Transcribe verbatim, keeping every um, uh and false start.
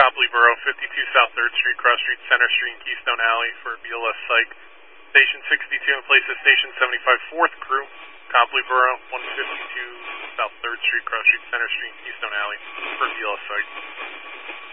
Copley Borough, fifty-two South third Street, Cross Street, Center Street, and Keystone Alley for B L S Psych. Station sixty-two in place of Station seventy-five, fourth Crew, Copley Borough, one fifty-two South third Street, Cross Street, Center Street, and Keystone Alley for B L S Psych.